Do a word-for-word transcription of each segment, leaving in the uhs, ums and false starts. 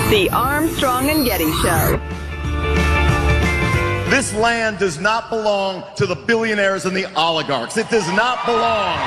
The Armstrong and Getty Show. This land does not belong to the billionaires and the oligarchs. It does not belong.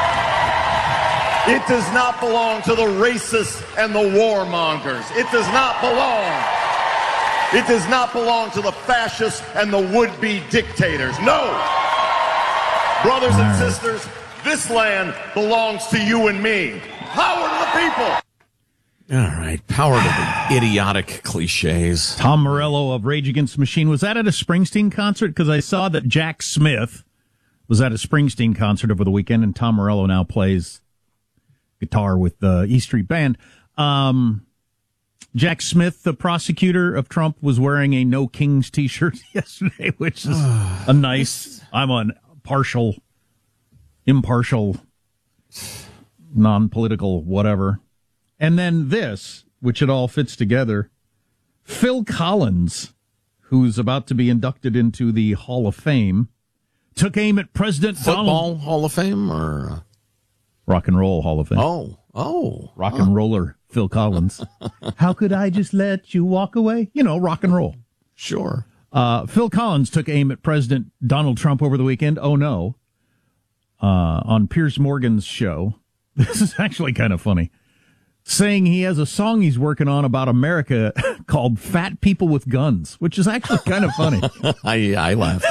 It does not belong to the racists and the warmongers. It does not belong. It does not belong to the fascists and the would-be dictators. No. Brothers and sisters, this land belongs to you and me. Power to the people. All right, power to the idiotic cliches. Tom Morello of Rage Against the Machine. Was that at a Springsteen concert? Because I saw that Jack Smith was at a Springsteen concert over the weekend, and Tom Morello now plays guitar with the E Street Band. Um, Jack Smith, the prosecutor of Trump, was wearing a No Kings t-shirt yesterday, which is a nice, I'm on partial, impartial, non-political, whatever. And then this, which it all fits together, Phil Collins, who's about to be inducted into the Hall of Fame, took aim at President Football Donald... Hall of Fame or... Rock and Roll Hall of Fame. Oh, oh. Rock and roller Phil Collins. How could I just let you walk away? You know, rock and roll. Sure. Uh, Phil Collins took aim at President Donald Trump over the weekend. Oh, no. Uh, on Piers Morgan's show. This is actually kind of funny. Saying he has a song he's working on about America called Fat People with Guns, which is actually kind of funny. I, I laughed.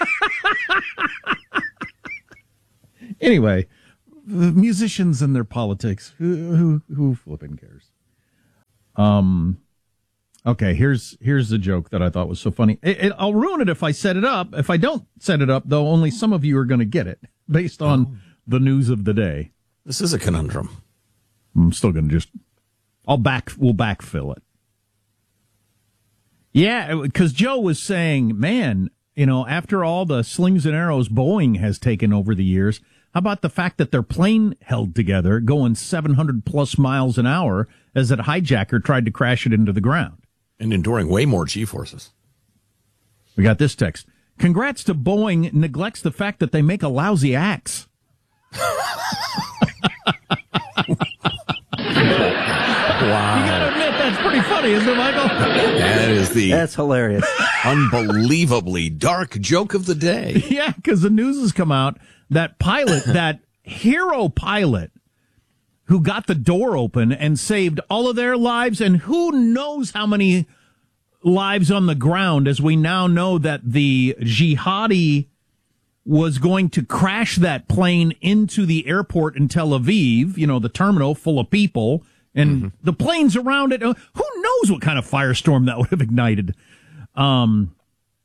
Anyway, the musicians and their politics. Who, who, who flipping cares? Um, okay, here's, here's the joke that I thought was so funny. It, it, I'll ruin it if I set it up. If I don't set it up, though, only some of you are going to get it based on oh. the news of the day. This is a conundrum. I'm still going to just, I'll back, we'll backfill it. Yeah, because Joe was saying, man, you know, after all the slings and arrows Boeing has taken over the years, how about the fact that their plane held together going seven hundred plus miles an hour as that hijacker tried to crash it into the ground? And enduring way more G-forces. We got this text. Congrats to Boeing neglects the fact that they make a lousy axe. Wow. You gotta admit, that's pretty funny, isn't it, Michael? That is the That's hilarious. unbelievably dark joke of the day. Yeah, because the news has come out that pilot, that hero pilot who got the door open and saved all of their lives, and who knows how many lives on the ground, as we now know that the jihadi was going to crash that plane into the airport in Tel Aviv, you know, the terminal full of people, and mm-hmm. the planes around it. Who knows what kind of firestorm that would have ignited? Um,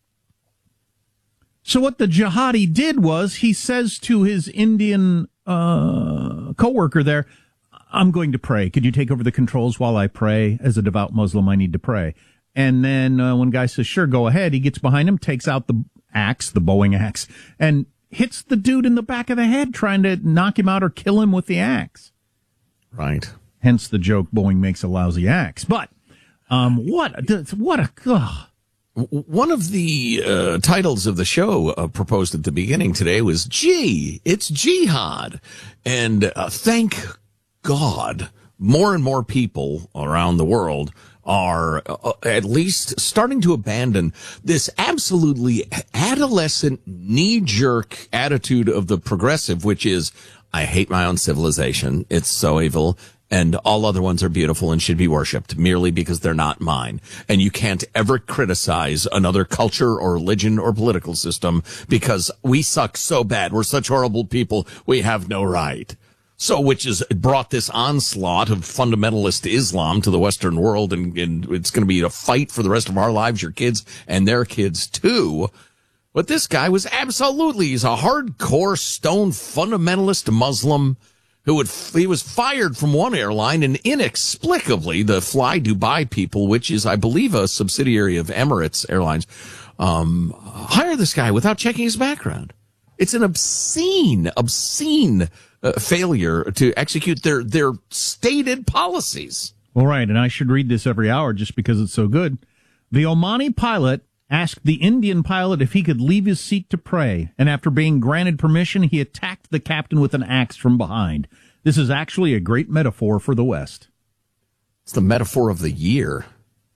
so what the jihadi did was he says to his Indian uh, coworker there, I'm going to pray. Could you take over the controls while I pray? As a devout Muslim, I need to pray. And then uh, when guy says, sure, go ahead, he gets behind him, takes out the axe, the Boeing axe, and hits the dude in the back of the head trying to knock him out or kill him with the axe. Right. Hence the joke, Boeing makes a lousy axe. But um, what, what a... Ugh. One of the uh, titles of the show uh, proposed at the beginning today was, gee, it's jihad. And uh, thank God more and more people around the world are uh, at least starting to abandon this absolutely adolescent, knee-jerk attitude of the progressive, which is, I hate my own civilization. It's so evil. And all other ones are beautiful and should be worshipped merely because they're not mine. And you can't ever criticize another culture or religion or political system because we suck so bad. We're such horrible people. We have no right. So, which has brought this onslaught of fundamentalist Islam to the Western world, and, and it's going to be a fight for the rest of our lives, your kids and their kids too. But this guy was absolutely, he's a hardcore stone fundamentalist Muslim who would, he was fired from one airline, and inexplicably the Fly Dubai people, which is, I believe, a subsidiary of Emirates Airlines, um, hire this guy without checking his background. It's an obscene, obscene uh, failure to execute their, their stated policies. Well, right, and I should read this every hour just because it's so good. The Omani pilot asked the Indian pilot if he could leave his seat to pray, and after being granted permission, he attacked the captain with an axe from behind. This is actually a great metaphor for the West. It's the metaphor of the year.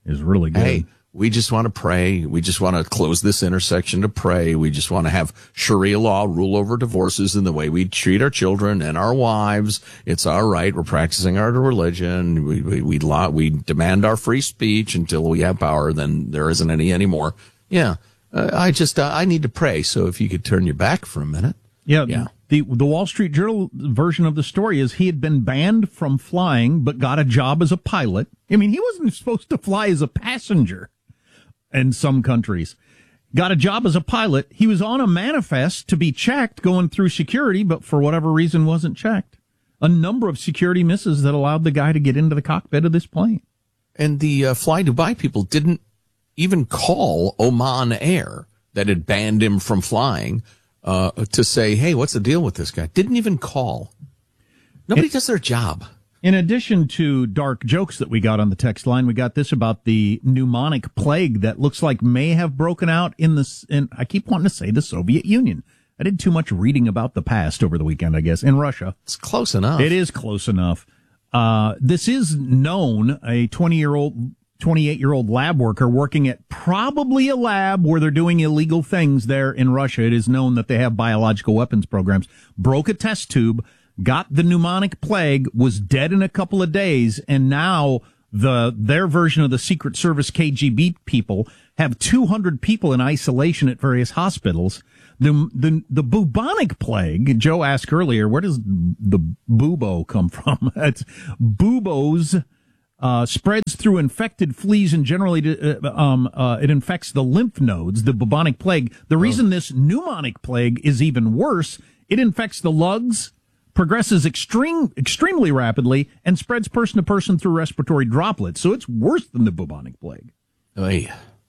is really good. Hey, we just want to pray. We just want to close this intersection to pray. We just want to have Sharia law rule over divorces in the way we treat our children and our wives. It's all right. We're practicing our religion. We we we, lo- we demand our free speech until we have power. Then there isn't any anymore. Yeah, uh, I just uh, I need to pray. So if you could turn your back for a minute. Yeah, yeah. The the Wall Street Journal version of the story is he had been banned from flying, but got a job as a pilot. I mean, he wasn't supposed to fly as a passenger in some countries. Got a job as a pilot. He was on a manifest to be checked going through security, but for whatever reason wasn't checked. A number of security misses that allowed the guy to get into the cockpit of this plane. And the uh, Fly Dubai people didn't even call Oman Air that had banned him from flying uh, to say, hey, what's the deal with this guy? Didn't even call. Nobody it, does their job. In addition to dark jokes that we got on the text line, we got this about the pneumonic plague that looks like may have broken out in the, in, I keep wanting to say the Soviet Union. I did too much reading about the past over the weekend, I guess, in Russia. It's close enough. It is close enough. Uh, this is known, a twenty-year-old, twenty-eight-year-old lab worker working at probably a lab where they're doing illegal things there in Russia. It is known that they have biological weapons programs. Broke a test tube, got the pneumonic plague, was dead in a couple of days, and now the their version of the Secret Service K G B people have two hundred people in isolation at various hospitals. The the the bubonic plague, Joe asked earlier, where does the bubo come from? It's bubos. Uh, spreads through infected fleas and generally uh, um, uh, it infects the lymph nodes, the bubonic plague. The reason oh. this pneumonic plague is even worse, it infects the lungs, progresses extreme, extremely rapidly, and spreads person to person through respiratory droplets. So it's worse than the bubonic plague. Oy.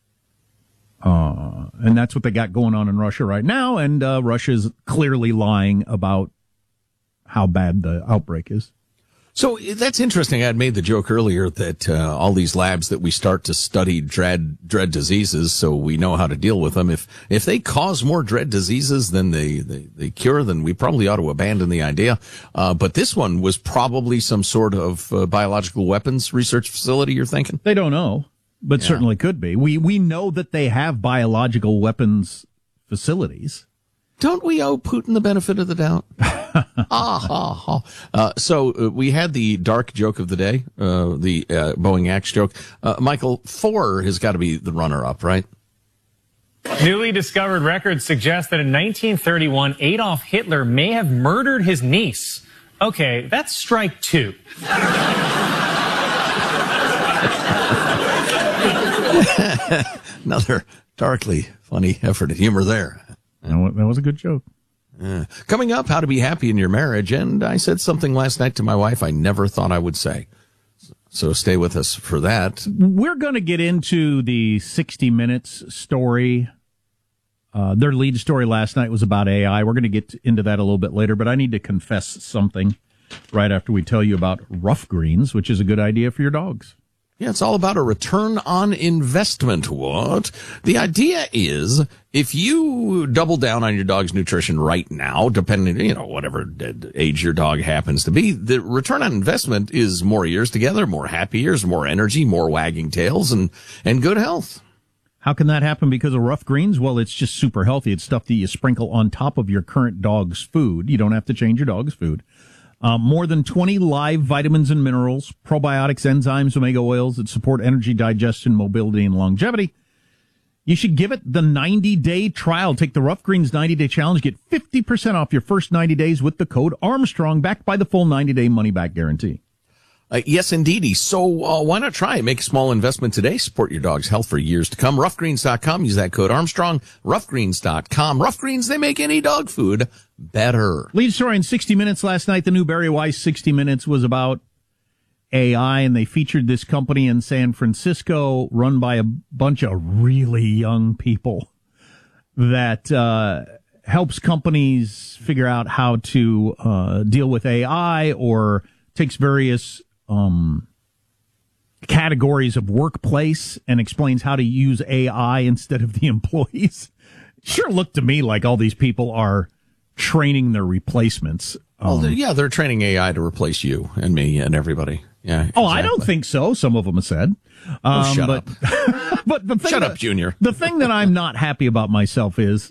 Uh, and that's what they got going on in Russia right now, and uh, Russia's clearly lying about how bad the outbreak is. So that's interesting. I had made the joke earlier that uh, all these labs that we start to study dread dread diseases, so we know how to deal with them. If if they cause more dread diseases than they they, they cure, then we probably ought to abandon the idea. Uh, but this one was probably some sort of uh, biological weapons research facility. You're thinking? They don't know, but yeah. certainly could be. We we know that they have biological weapons facilities. Don't we owe Putin the benefit of the doubt? ah, ah, ah. Uh, so uh, we had the dark joke of the day, uh, the uh, Boeing Axe joke. Uh, Michael, four has got to be the runner-up, right? Newly discovered records suggest that in nineteen thirty-one, Adolf Hitler may have murdered his niece. Okay, that's strike two. Another darkly funny effort at humor there. That was a good joke. Uh, coming up, how to be happy in your marriage. And I said something last night to my wife I never thought I would say. So stay with us for that. We're going to get into the sixty minutes story. Uh, their lead story last night was about A I. We're going to get into that a little bit later, but I need to confess something right after we tell you about Rough Greens, which is a good idea for your dogs. Yeah, it's all about a return on investment. What? The idea is if you double down on your dog's nutrition right now, depending, you know, whatever age your dog happens to be, the return on investment is more years together, more happy years, more energy, more wagging tails, and, and good health. How can that happen because of Rough Greens? Well, it's just super healthy. It's stuff that you sprinkle on top of your current dog's food. You don't have to change your dog's food. Uh, more than twenty live vitamins and minerals, probiotics, enzymes, omega oils that support energy, digestion, mobility, and longevity. You should give it the ninety-day trial. Take the Rough Greens ninety-day challenge. Get fifty percent off your first ninety days with the code Armstrong, backed by the full ninety-day money-back guarantee. Uh, yes, indeedy. So uh, why not try it? Make a small investment today. Support your dog's health for years to come. rough greens dot com. Use that code Armstrong. rough greens dot com. Rough Greens, they make any dog food better. Lead story in sixty minutes last night. The new Barry Weiss sixty minutes was about A I, and they featured this company in San Francisco run by a bunch of really young people that uh helps companies figure out how to uh deal with A I, or takes various um categories of workplace and explains how to use A I instead of the employees. Sure looked to me like all these people are training their replacements. Um, oh, um, yeah, they're training A I to replace you and me and everybody. Yeah. Oh, exactly. I don't think so. Some of them have said. Um, Oh, shut but, up. but the thing Shut that, up, Junior. The thing that I'm not happy about myself is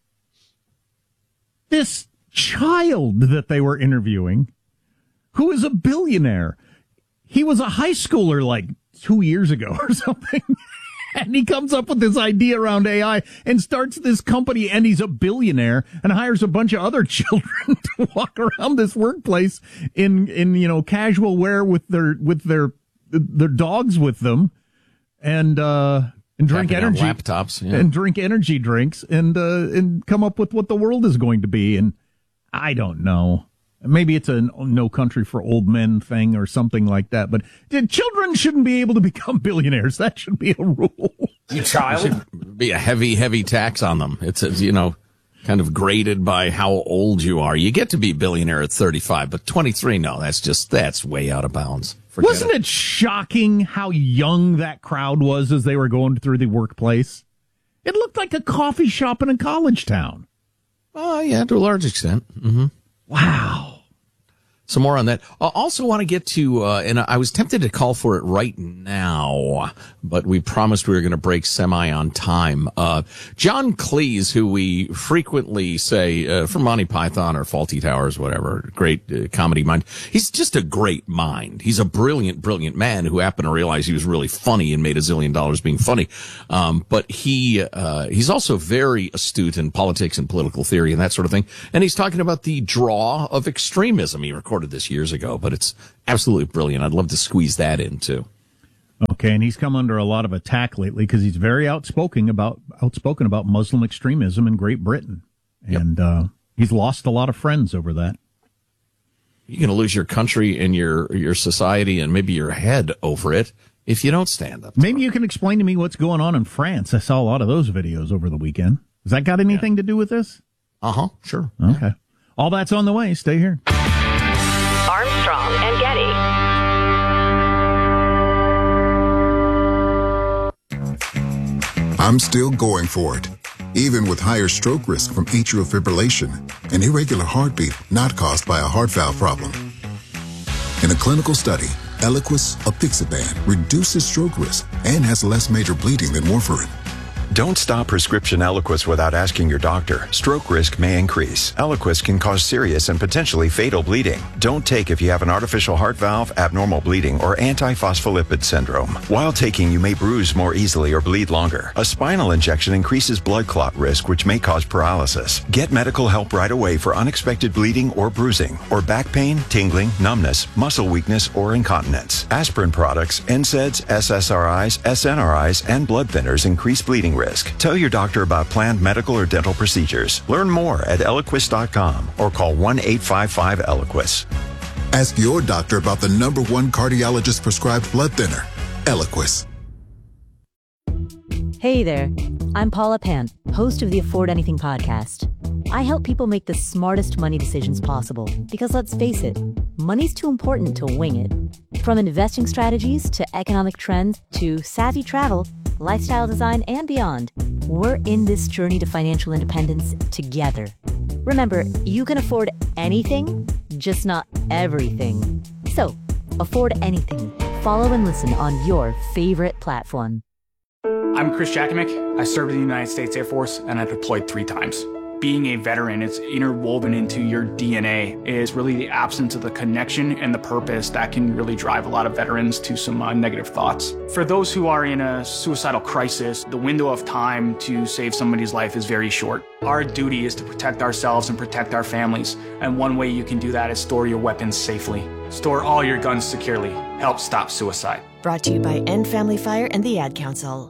this child that they were interviewing, who is a billionaire. He was a high schooler like two years ago or something. And he comes up with this idea around A I and starts this company, and he's a billionaire and hires a bunch of other children to walk around this workplace in, in, you know, casual wear with their, with their, their dogs with them and, uh, and drink Tapping on energy laptops yeah. and drink energy drinks and, uh, and come up with what the world is going to be. And I don't know. Maybe it's a no country for old men thing or something like that, but children shouldn't be able to become billionaires. That should be a rule. You child? Should be a heavy, heavy tax on them. It's, a, you know, kind of graded by how old you are. You get to be a billionaire at thirty-five, but twenty-three, no, that's just, that's way out of bounds. Forget Wasn't it. it shocking how young that crowd was as they were going through the workplace? It looked like a coffee shop in a college town. Oh, yeah, to a large extent. Mm-hmm. Wow. Some more on that. I also want to get to, uh, and I was tempted to call for it right now, but we promised we were going to break semi on time. Uh, John Cleese, who we frequently say, uh, from Monty Python or Fawlty Towers, whatever, great uh, comedy mind. He's just a great mind. He's a brilliant, brilliant man who happened to realize he was really funny and made a zillion dollars being funny. Um, but he, uh, he's also very astute in politics and political theory and that sort of thing. And he's talking about the draw of extremism. He recorded this years ago, but it's absolutely brilliant. I'd love to squeeze that in too. Okay, and he's come under a lot of attack lately because he's very outspoken about outspoken about Muslim extremism in Great Britain, and yep. uh, he's lost a lot of friends over that. You're going to lose your country and your your society and maybe your head over it if you don't stand up. Maybe you can explain to me what's going on in France. I saw a lot of those videos over the weekend. Has that got anything yeah. to do with this? Uh huh. Sure. Okay. All that's on the way. Stay here. Armstrong and Getty. I'm still going for it, even with higher stroke risk from atrial fibrillation, an irregular heartbeat not caused by a heart valve problem. In a clinical study, Eliquis apixaban reduces stroke risk and has less major bleeding than warfarin. Don't stop prescription Eliquis without asking your doctor. Stroke risk may increase. Eliquis can cause serious and potentially fatal bleeding. Don't take if you have an artificial heart valve, abnormal bleeding, or antiphospholipid syndrome. While taking, you may bruise more easily or bleed longer. A spinal injection increases blood clot risk, which may cause paralysis. Get medical help right away for unexpected bleeding or bruising, or back pain, tingling, numbness, muscle weakness, or incontinence. Aspirin products, N SAIDs, S S R Is, S N R Is, and blood thinners increase bleeding risk. Tell your doctor about planned medical or dental procedures. Learn more at Eliquis dot com or call one eight five five Eliquis. Ask your doctor about the number one cardiologist prescribed blood thinner, Eliquis. Hey there, I'm Paula Pant, host of the Afford Anything podcast. I help people make the smartest money decisions possible because, let's face it, money's too important to wing it. From investing strategies to economic trends to savvy travel, lifestyle design, and beyond, we're in this journey to financial independence together. Remember, you can afford anything, just not everything. So, afford anything. Follow and listen on your favorite platform. I'm Chris Jakovic. I served in the United States Air Force and I deployed three times. Being a veteran, it's interwoven into your D N A. It is really the absence of the connection and the purpose that can really drive a lot of veterans to some uh, negative thoughts. For those who are in a suicidal crisis, the window of time to save somebody's life is very short. Our duty is to protect ourselves and protect our families. And one way you can do that is store your weapons safely. Store all your guns securely. Help stop suicide. Brought to you by End Family Fire and the Ad Council.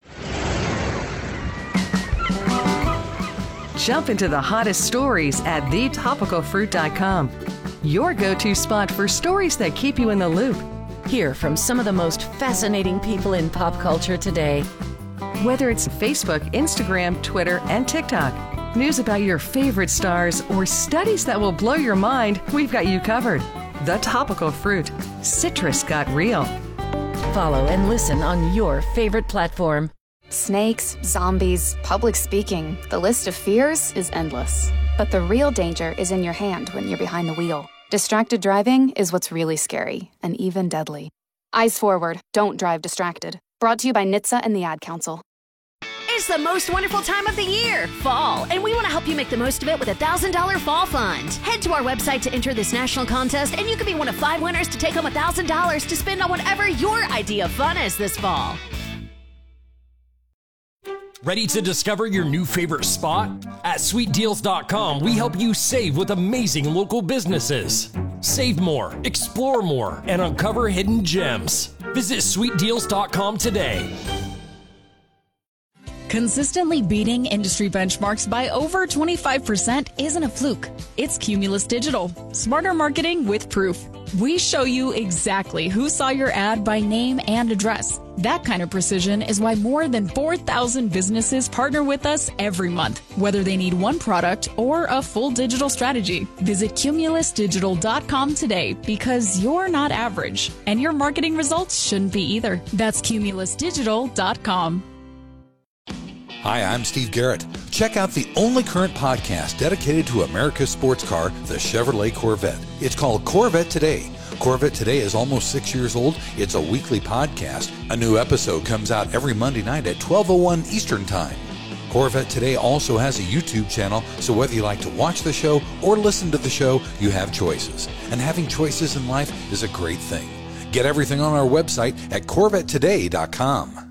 Jump into the hottest stories at the topical fruit dot com. Your go-to spot for stories that keep you in the loop. Hear from some of the most fascinating people in pop culture today. Whether it's Facebook, Instagram, Twitter, and TikTok, news about your favorite stars, or studies that will blow your mind, we've got you covered. The Topical Fruit. Citrus got real. Follow and listen on your favorite platform. Snakes, zombies, public speaking. The list of fears is endless. But the real danger is in your hand when you're behind the wheel. Distracted driving is what's really scary and even deadly. Eyes forward, don't drive distracted. Brought to you by N H T S A and the Ad Council. It's the most wonderful time of the year, fall, and we want to help you make the most of it with a one thousand dollars Fall Fund. Head to our website to enter this national contest, and you could be one of five winners to take home one thousand dollars to spend on whatever your idea of fun is this fall. Ready to discover your new favorite spot? At sweet deals dot com, we help you save with amazing local businesses. Save more, explore more, and uncover hidden gems. Visit sweet deals dot com today. Consistently beating industry benchmarks by over twenty-five percent isn't a fluke. It's Cumulus Digital. Smarter marketing with proof. We show you exactly who saw your ad by name and address. That kind of precision is why more than four thousand businesses partner with us every month, whether they need one product or a full digital strategy. Visit cumulus digital dot com today, because you're not average, and your marketing results shouldn't be either. That's cumulus digital dot com. Hi, I'm Steve Garrett. Check out the only current podcast dedicated to America's sports car, the Chevrolet Corvette. It's called Corvette Today. Corvette Today is almost six years old. It's a weekly podcast. A new episode comes out every Monday night at twelve oh one Eastern Time. Corvette Today also has a YouTube channel, so whether you like to watch the show or listen to the show, you have choices. And having choices in life is a great thing. Get everything on our website at corvette today dot com.